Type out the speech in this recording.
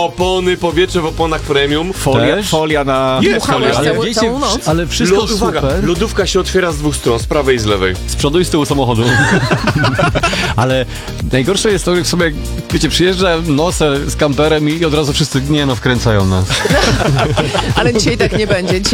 opony, powietrze w oponach premium. Folia na... Jest folia. Ale całą wiecie, noc. ale wszystko Uwaga, super. lodówka się otwiera z dwóch stron, z prawej i z lewej. Z przodu i z tyłu samochodu. Ale najgorsze jest to, jak sobie, wiecie, przyjeżdża nosę z kamperem i od razu wszyscy, wkręcają nas. Ale dzisiaj tak nie będzie.